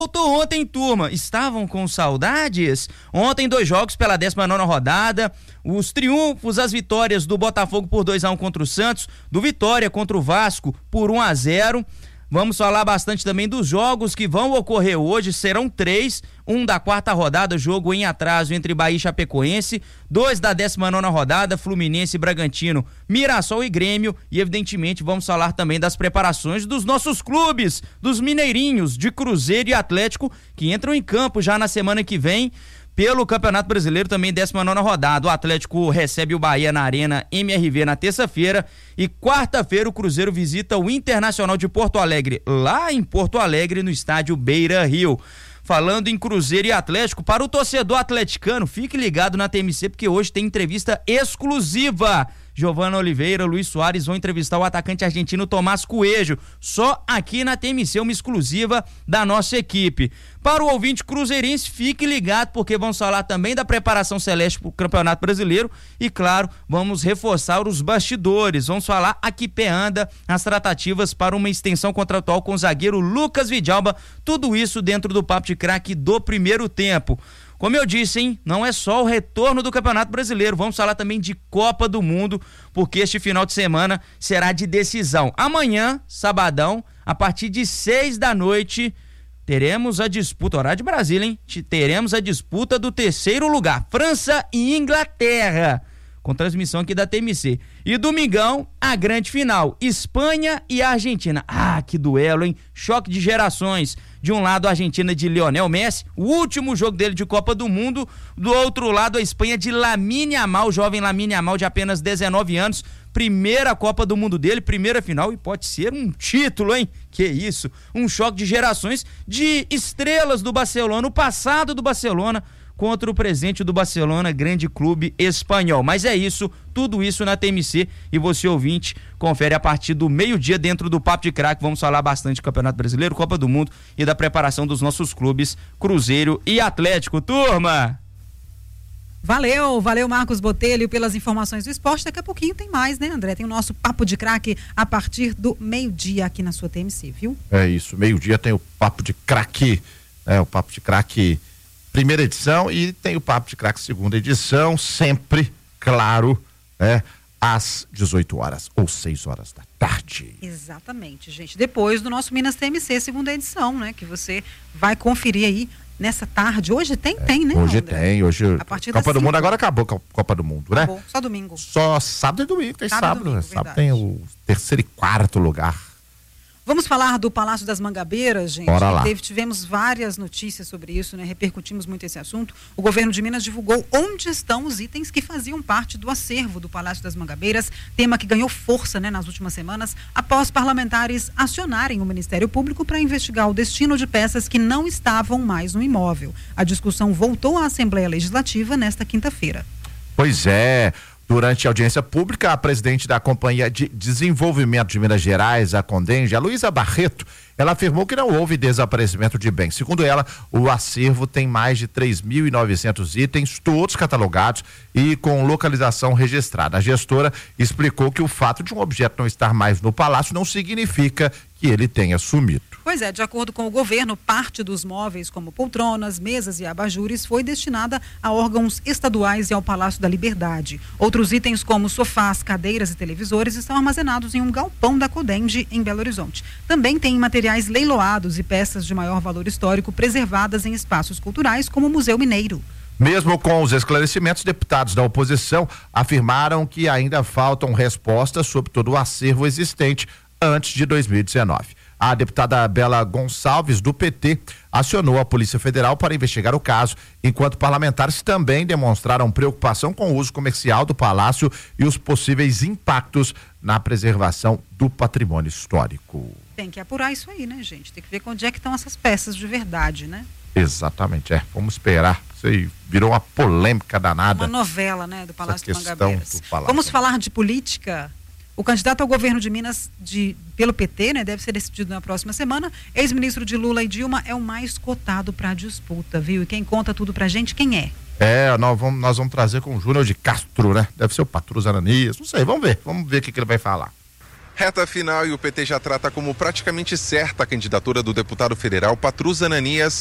Voltou ontem, turma. Estavam com saudades? Ontem, 2 jogos pela 19ª rodada. Os triunfos, as vitórias do Botafogo por 2-1 contra o Santos, do Vitória contra o Vasco por 1-0. Vamos falar bastante também dos jogos que vão ocorrer hoje. Serão 3, um da 4ª rodada, jogo em atraso entre Bahia e Chapecoense, 2 da 19ª rodada, Fluminense e Bragantino, Mirassol e Grêmio, e evidentemente vamos falar também das preparações dos nossos clubes, dos mineirinhos, de Cruzeiro e Atlético, que entram em campo já na semana que vem pelo Campeonato Brasileiro, também 19ª rodada. O Atlético recebe o Bahia na Arena MRV na terça-feira e quarta-feira o Cruzeiro visita o Internacional de Porto Alegre, lá em Porto Alegre, no estádio Beira-Rio. Falando em Cruzeiro e Atlético, para o torcedor atleticano, fique ligado na TMC, porque hoje tem entrevista exclusiva. Giovana Oliveira, Luiz Soares vão entrevistar o atacante argentino Tomás Coelho, só aqui na TMC, uma exclusiva da nossa equipe. Para o ouvinte cruzeirense, fique ligado, porque vamos falar também da preparação celeste para o Campeonato Brasileiro e, claro, vamos reforçar os bastidores. Vamos falar a que pé anda as tratativas para uma extensão contratual com o zagueiro Lucas Vidalba, tudo isso dentro do Papo de Craque do primeiro tempo. Como eu disse, hein, não é só o retorno do Campeonato Brasileiro, vamos falar também de Copa do Mundo, porque este final de semana será de decisão. Amanhã, sabadão, a partir de 6 da noite, teremos a disputa, horário de Brasília, hein? Teremos a disputa do 3º lugar, França e Inglaterra, com transmissão aqui da TMC. E domingão, a grande final, Espanha e Argentina. Ah, que duelo, hein? Choque de gerações. De um lado, a Argentina de Lionel Messi, o último jogo dele de Copa do Mundo. Do outro lado, a Espanha de Lamine Yamal, jovem Lamine Yamal de apenas 19 anos. Primeira Copa do Mundo dele, primeira final, e pode ser um título, hein? Que isso, um choque de gerações de estrelas do Barcelona, o passado do Barcelona contra o presente do Barcelona, grande clube espanhol. Mas é isso, tudo isso na TMC, e você, ouvinte, confere a partir do meio-dia dentro do Papo de Craque. Vamos falar bastante do Campeonato Brasileiro, Copa do Mundo e da preparação dos nossos clubes Cruzeiro e Atlético. Turma! Valeu Marcos Botelho pelas informações do esporte. Daqui a pouquinho tem mais, né, André? Tem o nosso Papo de Craque a partir do meio-dia aqui na sua TMC, viu? É isso, meio-dia tem o Papo de Craque, o Papo de Craque primeira edição, e tem o Papo de Craque segunda edição, sempre, claro, às 18 horas ou 6 horas da tarde. Exatamente, gente. Depois do nosso Minas TMC segunda edição, né? Que você vai conferir aí nessa tarde. Hoje tem, né? Hoje André? Tem, hoje. A partir Copa do Mundo agora acabou a Copa do Mundo, né? Acabou, só domingo. Só sábado e domingo, tem sábado. Domingo, sábado tem o 3º e 4º lugar. Vamos falar do Palácio das Mangabeiras, gente. Bora lá. Tivemos várias notícias sobre isso, né? Repercutimos muito esse assunto. O governo de Minas divulgou onde estão os itens que faziam parte do acervo do Palácio das Mangabeiras, tema que ganhou força, né, nas últimas semanas, após parlamentares acionarem o Ministério Público para investigar o destino de peças que não estavam mais no imóvel. A discussão voltou à Assembleia Legislativa nesta quinta-feira. Pois é. Durante a audiência pública, a presidente da Companhia de Desenvolvimento de Minas Gerais, a Condenge, a Luísa Barreto, ela afirmou que não houve desaparecimento de bens. Segundo ela, o acervo tem mais de 3.900 itens, todos catalogados e com localização registrada. A gestora explicou que o fato de um objeto não estar mais no palácio não significa que ele tenha sumido. Pois é, de acordo com o governo, parte dos móveis, como poltronas, mesas e abajures, foi destinada a órgãos estaduais e ao Palácio da Liberdade. Outros itens, como sofás, cadeiras e televisores, estão armazenados em um galpão da Codenge, em Belo Horizonte. Também tem materiais leiloados e peças de maior valor histórico preservadas em espaços culturais, como o Museu Mineiro. Mesmo com os esclarecimentos, deputados da oposição afirmaram que ainda faltam respostas sobre todo o acervo existente antes de 2019. A deputada Bela Gonçalves, do PT, acionou a Polícia Federal para investigar o caso, enquanto parlamentares também demonstraram preocupação com o uso comercial do palácio e os possíveis impactos na preservação do patrimônio histórico. Tem que apurar isso aí, né, gente? Tem que ver onde é que estão essas peças de verdade, né? Exatamente, vamos esperar. Isso aí virou uma polêmica danada. Uma novela, né, do Palácio das Mangabeiras. Vamos falar de política. O candidato ao governo de Minas pelo PT, né, deve ser decidido na próxima semana. Ex-ministro de Lula e Dilma é o mais cotado para a disputa, viu? E quem conta tudo pra gente, quem é? Nós vamos trazer com o Júnior de Castro, né? Deve ser o Patrus Ananias, não sei, vamos ver o que ele vai falar. Reta final e o PT já trata como praticamente certa a candidatura do deputado federal Patrus Ananias